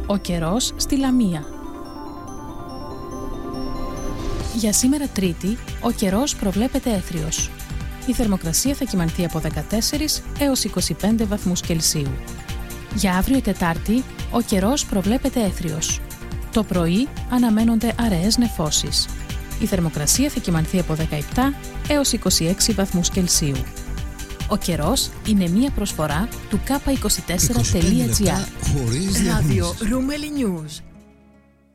Ο καιρός στη Λαμία. Για σήμερα Τρίτη, ο καιρός προβλέπεται έθριος. Η θερμοκρασία θα κυμανθεί από 14 έως 25 βαθμούς Κελσίου. Για αύριο Τετάρτη, ο καιρός προβλέπεται έθριος. Το πρωί αναμένονται αραιές νεφώσεις. Η θερμοκρασία θα κυμανθεί από 17 έως 26 βαθμούς Κελσίου. Ο καιρός είναι μία προσφορά του K24.gr. Ράδιο Ρούμελι News.